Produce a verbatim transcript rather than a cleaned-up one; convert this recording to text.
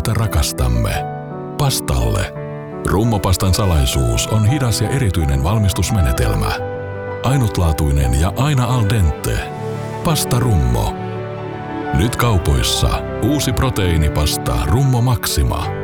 joita rakastamme. Pastalle. Rummopastan salaisuus on hidas ja erityinen valmistusmenetelmä. Ainutlaatuinen ja aina al dente. Pasta Rummo. Nyt kaupoissa uusi proteiinipasta Rummo Maxima.